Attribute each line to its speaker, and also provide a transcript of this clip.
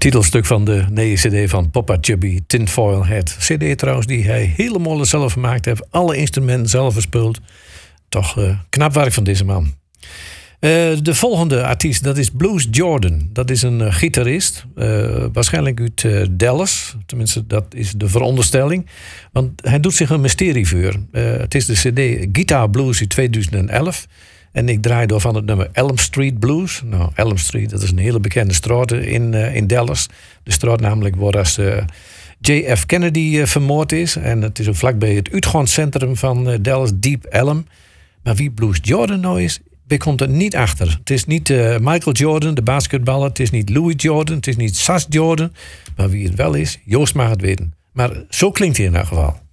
Speaker 1: Titelstuk van de nieuwe cd van Papa Chubby, Tinfoil Hat. Cd trouwens die hij helemaal zelf gemaakt heeft. Alle instrumenten zelf gespeeld. Toch knap werk van deze man. De volgende artiest, dat is Blues Jordan. Dat is een gitarist. Waarschijnlijk uit Dallas. Tenminste, dat is de veronderstelling. Want hij doet zich een mysterie voor. Het is de cd Guitar Blues uit 2011. En ik draai door van het nummer Elm Street Blues. Nou, Elm Street, dat is een hele bekende straat in Dallas. De straat namelijk waar als JF Kennedy vermoord is. En het is ook vlakbij het uitgaanscentrum van Dallas, Deep Elm. Maar wie Blues Jordan nou is, ik komt er niet achter. Het is niet Michael Jordan, de basketballer. Het is niet Louis Jordan. Het is niet Sas Jordan. Maar wie het wel is, Joost mag het weten. Maar zo klinkt hij in elk geval.